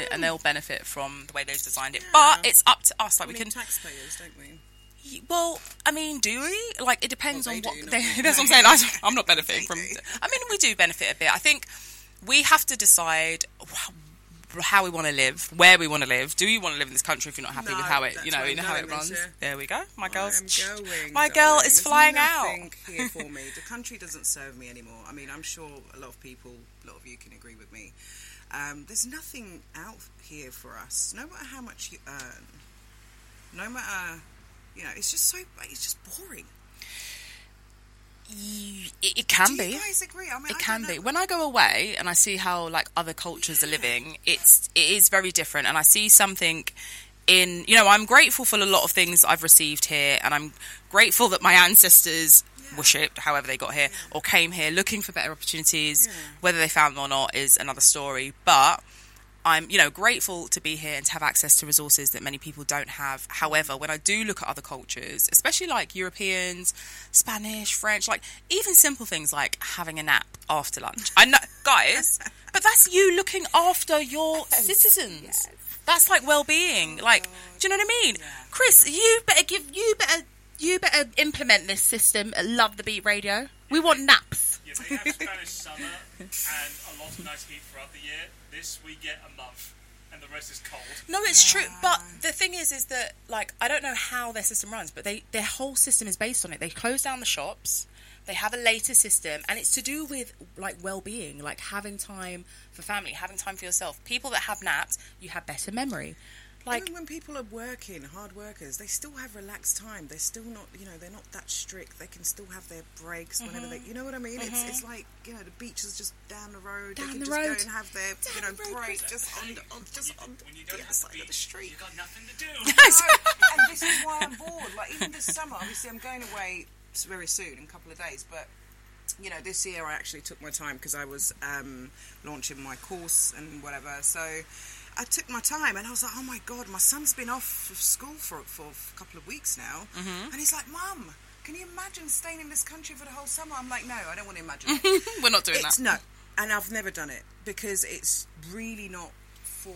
and they'll benefit from the way they've designed it. But it's up to us. Like, we can taxpayers, don't we? Well, I mean, do we? Like, it depends on what... That's what I'm saying. I'm not benefiting from... I mean, we do benefit a bit. I think we have to decide how we want to live, where we want to live. Do you want to live in this country if you're not happy with how it, how it runs? There we go. My girl is flying out. Here for me. The country doesn't serve me anymore. I mean, I'm sure a lot of you can agree with me. There's nothing out here for us. No matter how much you earn, no matter... it's just boring. It can be. Do you guys agree? I mean, it can be. When I go away and I see how like other cultures are living, it is very different. And I see something in, I'm grateful for a lot of things I've received here, and I'm grateful that my ancestors were shipped, however they got here, or came here looking for better opportunities. Whether they found them or not is another story. But I'm, grateful to be here and to have access to resources that many people don't have. However, when I do look at other cultures, especially like Europeans, Spanish, French, like even simple things like having a nap after lunch. I know, guys, but that's you looking after your citizens. Yes. That's like well-being. Like, do you know what I mean? Yeah. Chris, you better implement this system at Love the Beat Radio. We want naps. Yeah, they have Spanish summer and a lot of nice heat throughout the year. This we get a month, and the rest is cold. No, it's true. But the thing is that, like, I don't know how their system runs, but their whole system is based on it. They close down the shops. They have a later system, and it's to do with, like, well-being, like having time for family, having time for yourself. People that have naps, you have better memory. Like, even when people are working, hard workers, they still have relaxed time. They're still not, they're not that strict. They can still have their breaks whenever they, you know what I mean? It's like, the beach is just down the road. They can just go and have their, break just on the other side of the street. You've got nothing to do. And this is why I'm bored. Like, even this summer, obviously I'm going away very soon, in a couple of days, but... this year I actually took my time because I was launching my course and whatever, so I took my time and I was like, oh my God, my son's been off of school for a couple of weeks now, and he's like, Mum, can you imagine staying in this country for the whole summer? I'm like, no, I don't want to imagine it. We're not doing that. No, and I've never done it because it's really not for,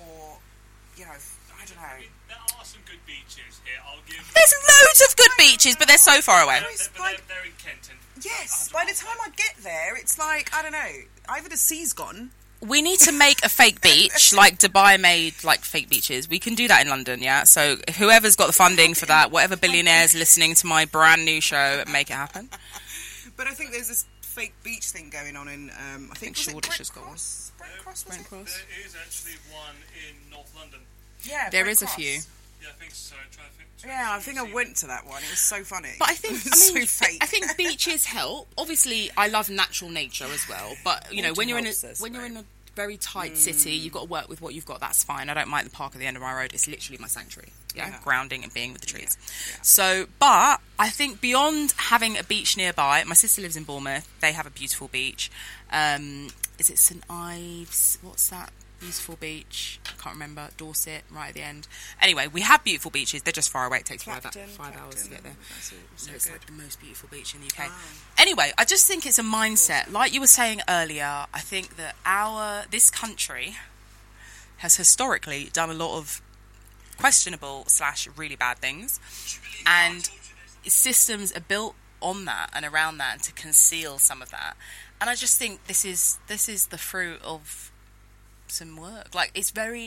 I don't know. There are some good beaches here, I'll give... There's loads of good beaches, but they're so far away. They're in Kenton. Yes, by the time I get there, it's like, I don't know, either the sea's gone. We need to make a fake beach, like Dubai made, like, fake beaches. We can do that in London, yeah? So whoever's got the funding for that, whatever billionaires listening to my brand new show, make it happen. But I think there's this fake beach thing going on in, I think Shoreditch has got one. Brent Cross? There is actually one in North London. Yeah, there is a few. Yeah, I think so. I think I went to that one. It was so funny. But I think, so fake. I think beaches help. Obviously, I love natural nature as well. But when you're in a very tight city, you've got to work with what you've got. That's fine. I don't mind the park at the end of my road. It's literally my sanctuary. Yeah, grounding and being with the trees. Yeah. So, but I think beyond having a beach nearby, my sister lives in Bournemouth. They have a beautiful beach. Is it St Ives? What's that? Beautiful beach. I can't remember. Dorset, right at the end. Anyway, we have beautiful beaches. They're just far away. It takes five hours to get there. So it's like the most beautiful beach in the UK. Wow. Anyway, I just think it's a mindset. Like you were saying earlier, I think that this country has historically done a lot of questionable / really bad things, and systems are built on that and around that to conceal some of that. And I just think this is the fruit of some work. Like it's a very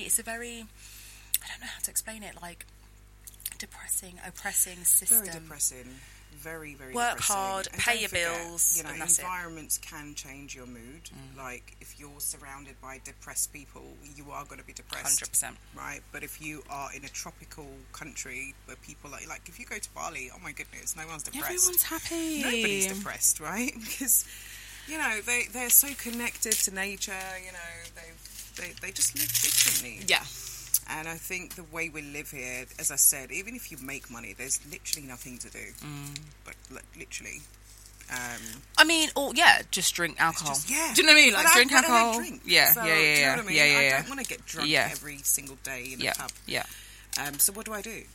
I don't know how to explain it, like depressing, oppressing system. Very depressing. Very, very work depressing. Hard, and pay your bills, and that's environments can change your mood. Like if you're surrounded by depressed people, you are going to be depressed. 100%. Right? But if you are in a tropical country where people are like if you go to Bali, oh my goodness, no one's depressed. Everyone's happy. Nobody's depressed, right? Because they're so connected to nature. They just live differently. Yeah. And I think the way we live here, as I said, even if you make money, there's literally nothing to do. But literally. I mean, just drink alcohol. Do you know what I mean? Like drink alcohol. I don't drink. Yeah, so, yeah. Do you know what I mean? I don't want to get drunk every single day in a pub. Yeah. So what do I do?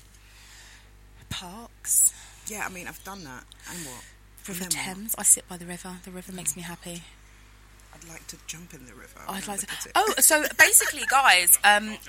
Parks. Yeah, I mean, I've done that. And what? River Thames. I sit by the river. The river makes me happy. I'd like to jump in the river. I'd like to. Oh, so basically, guys,